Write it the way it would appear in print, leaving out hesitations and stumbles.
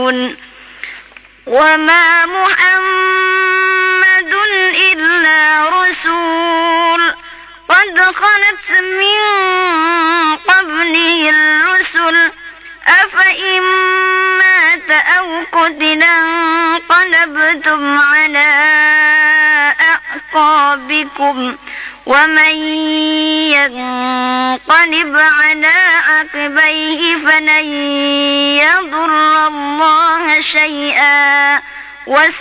يعملون وما محمد إلا رسول قد خلت من قبله الرسل أفإن مات أو قتل انقلبتم على أعقابكم ومن ينقلب على عقبيه فلن يضر الله شيئا